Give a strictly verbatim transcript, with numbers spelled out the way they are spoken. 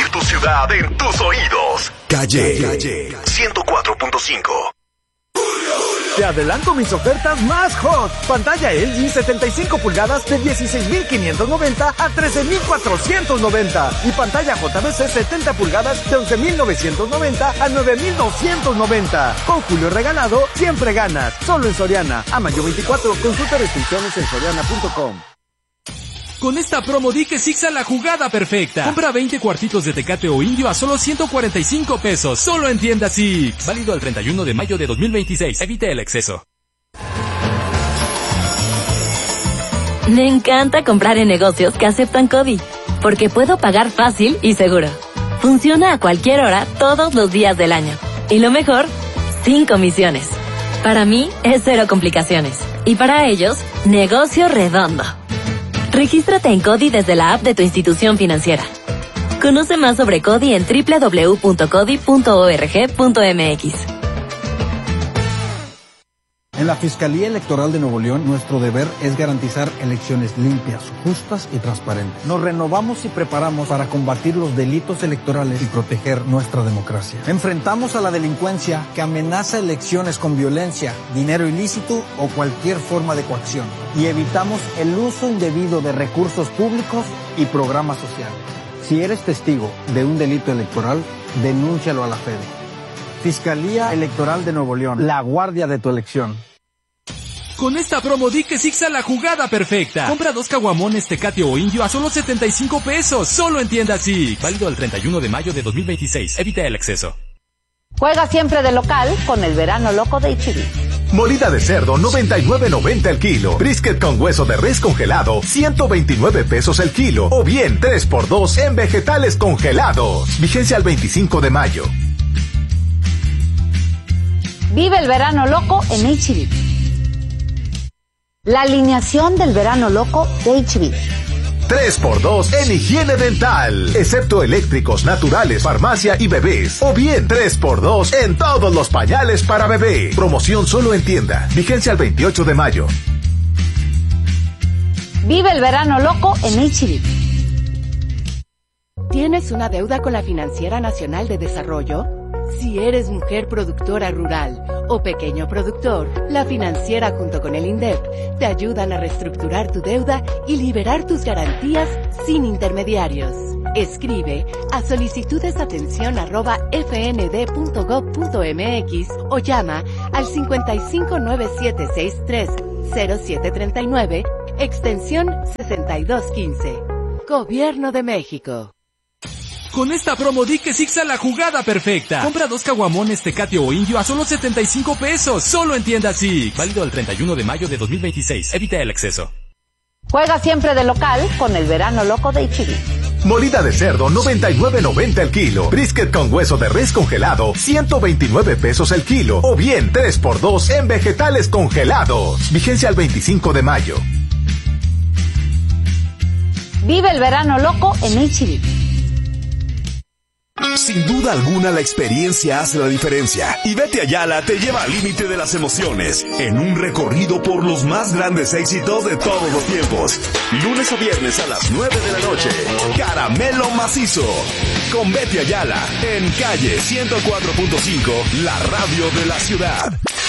Vivir tu ciudad en tus oídos. Calle, Calle ciento cuatro punto cinco. Te adelanto mis ofertas más hot. Pantalla L G setenta y cinco pulgadas de dieciséis mil quinientos noventa a trece mil cuatrocientos noventa. Y pantalla J B C setenta pulgadas de once mil novecientos noventa a nueve mil doscientos noventa. Con Julio regalado, siempre ganas. Solo en Soriana. A mayo veinticuatro, consulta restricciones en soriana punto com. Con esta promo di que Six a la jugada perfecta. Compra veinte cuartitos de Tecate o Indio a solo ciento cuarenta y cinco pesos. Solo en tienda Six. Válido al treinta y uno de mayo de dos mil veintiséis. Evite el exceso. Me encanta comprar en negocios que aceptan CODI, porque puedo pagar fácil y seguro. Funciona a cualquier hora, todos los días del año. Y lo mejor, sin comisiones. Para mí, es cero complicaciones. Y para ellos, negocio redondo. Regístrate en CODI desde la app de tu institución financiera. Conoce más sobre CODI en doble u doble u doble u punto codi punto org punto m x. En la Fiscalía Electoral de Nuevo León, nuestro deber es garantizar elecciones limpias, justas y transparentes. Nos renovamos y preparamos para combatir los delitos electorales y proteger nuestra democracia. Enfrentamos a la delincuencia que amenaza elecciones con violencia, dinero ilícito o cualquier forma de coacción. Y evitamos el uso indebido de recursos públicos y programas sociales. Si eres testigo de un delito electoral, denúncialo a la Fede. Fiscalía Electoral de Nuevo León, la guardia de tu elección. Con esta promo di que Six a la jugada perfecta. Compra dos caguamones Tecate o Indio a solo setenta y cinco pesos. Solo en tienda Six. Válido al treinta y uno de mayo de dos mil veintiséis. Evite el exceso. Juega siempre de local con el verano loco de H E B. Molida de cerdo, noventa y nueve noventa el kilo. Brisket con hueso de res congelado, ciento veintinueve pesos el kilo. O bien tres por dos en vegetales congelados. Vigencia al veinticinco de mayo. Vive el verano loco en H E B. La alineación del verano loco de H E B. tres por dos en higiene dental, excepto eléctricos, naturales, farmacia y bebés. O bien tres por dos en todos los pañales para bebé. Promoción solo en tienda. Vigencia al veintiocho de mayo. Vive el verano loco en H E B. ¿Tienes una deuda con la Financiera Nacional de Desarrollo? Si eres mujer productora rural o pequeño productor, la Financiera junto con el INDEP te ayudan a reestructurar tu deuda y liberar tus garantías sin intermediarios. Escribe a solicitudesatención arroba f n d punto gov punto m x o llama al cincuenta y cinco nueve siete seis tres cero siete treinta y nueve, extensión sesenta y dos quince. Gobierno de México. Con esta promo di que Six a la jugada perfecta. Compra dos caguamones Tecate o Indio a solo setenta y cinco pesos. Solo en tienda Six. Válido el treinta y uno de mayo de dos mil veintiséis. Evite el exceso. Juega siempre de local con el verano loco de H E B. Molida de cerdo, noventa y nueve noventa el kilo. Brisket con hueso de res congelado, ciento veintinueve pesos el kilo. O bien tres por dos en vegetales congelados. Vigencia al veinticinco de mayo. Vive el verano loco en H E B. Sin duda alguna la experiencia hace la diferencia y Betty Ayala te lleva al límite de las emociones en un recorrido por los más grandes éxitos de todos los tiempos. Lunes a viernes a las nueve de la noche, Caramelo Macizo con Betty Ayala en Calle ciento cuatro punto cinco, la radio de la ciudad.